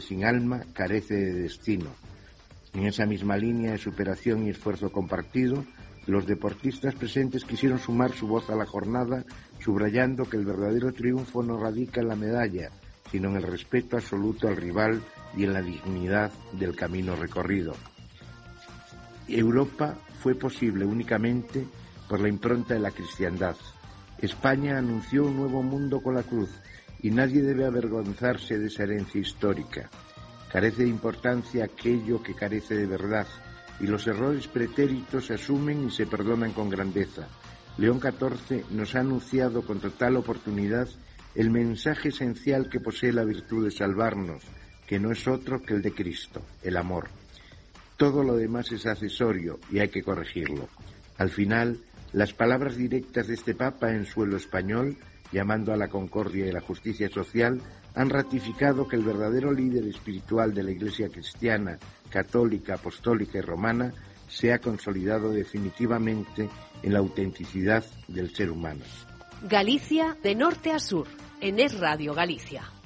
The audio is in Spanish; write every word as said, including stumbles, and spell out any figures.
sin alma carece de destino. En esa misma línea de superación y esfuerzo compartido, los deportistas presentes quisieron sumar su voz a la jornada, subrayando que el verdadero triunfo no radica en la medalla, sino en el respeto absoluto al rival y en la dignidad del camino recorrido. Europa fue posible únicamente por la impronta de la cristiandad. España anunció un nuevo mundo con la cruz y nadie debe avergonzarse de esa herencia histórica. Carece de importancia aquello que carece de verdad, y los errores pretéritos se asumen y se perdonan con grandeza. León catorce nos ha anunciado con total oportunidad el mensaje esencial que posee la virtud de salvarnos, que no es otro que el de Cristo, el amor. Todo lo demás es accesorio y hay que corregirlo. Al final, las palabras directas de este Papa en suelo español, llamando a la concordia y la justicia social, han ratificado que el verdadero líder espiritual de la Iglesia cristiana, católica, apostólica y romana se ha consolidado definitivamente en la autenticidad del ser humano. Galicia de norte a sur, en Es Radio Galicia.